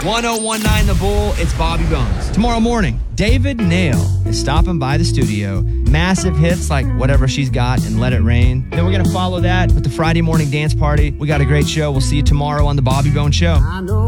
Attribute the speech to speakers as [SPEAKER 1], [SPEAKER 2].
[SPEAKER 1] 1019 The Bull, it's Bobby Bones. Tomorrow morning, David Nail is stopping by the studio. Massive hits like Whatever She's Got and Let It Rain. Then we're going to follow that with the Friday morning dance party. We got a great show. We'll see you tomorrow on The Bobby Bones Show.